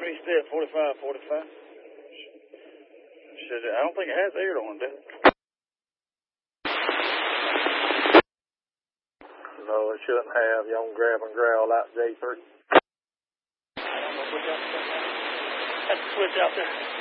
step, 45, 45. I don't think it has air on it, does it? No, it shouldn't have. You don't grab and growl out J3. That's the switch out there.